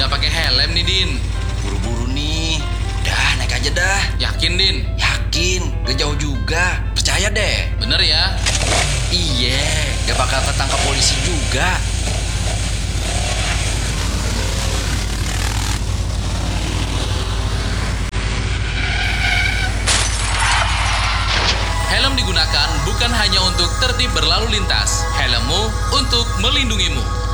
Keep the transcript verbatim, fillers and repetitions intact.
nggak pakai helm nih, Din. Buru-buru nih. Udah, naik aja dah. Yakin, Din? Yakin, gak jauh juga. Percaya deh. Bener ya? Iya, gak bakal ketangkap polisi juga. Helm digunakan bukan hanya untuk tertib berlalu lintas. Helmmu untuk melindungimu.